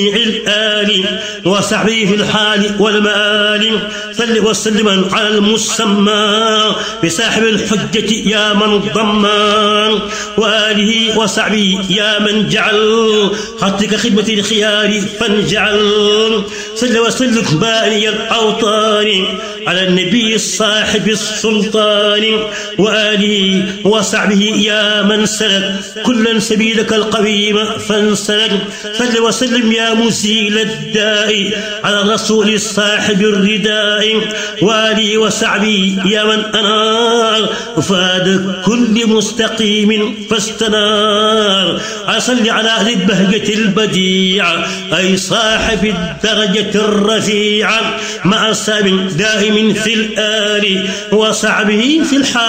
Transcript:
الآل وصحبه في الحال والمآل. صل وسلم على المسمى بصاحب الحجة يا من ضمان، وآله وصحبه يا من جعل خطك خدمة الخيار فانجعل. صل وسلم باني الأوطان على النبي الصاحب السلطان، وآله وصحبه يا من سلك كلا سبيلك القويم فانسلك. صل وسلم يا مزيل الداء على الرسول الصاحب الرداء، وآله وصحبه يا من أنار وفاد كل مستقيم فاستنار. صل على أهل البهجة البديعة أي صاحب الدرجة الرفيعة، مع السلام دائم في الآل وصحبه في الحال